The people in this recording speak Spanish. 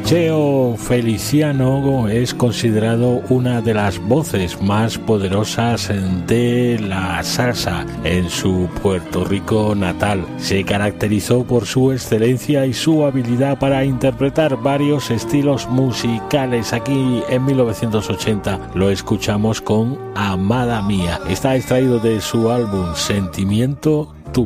Cheo Feliciano es considerado una de las voces más poderosas de la salsa en su Puerto Rico natal. Se caracterizó por su excelencia y su habilidad para interpretar varios estilos musicales. Aquí en 1980 lo escuchamos con Amada Mía. Está extraído de su álbum Sentimiento